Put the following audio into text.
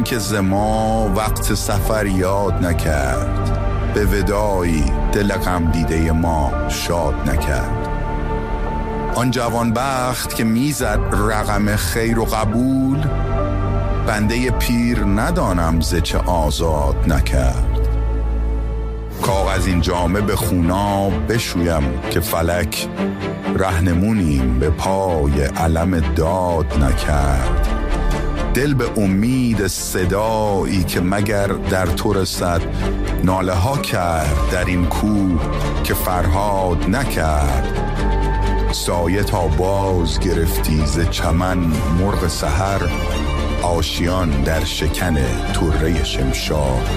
که ز ما وقت سفر یاد نکرد، به وداعی دل غم دیده ما شاد نکرد. آن جوانبخت که میزد رقم خیر و قبول، بنده پیر ندانم ز چه آزاد نکرد. کاغذ این جامه به خوناب بشویم که فلک، رهنمونیم به پای علم داد نکرد. دل به امید صدایی که مگر در تو رسد، ناله ها کرد در این کوه که فرهاد نکرد. سایه تا باز گرفتی ز چمن مرغ سحر، آشیان در شکن طره شمشاد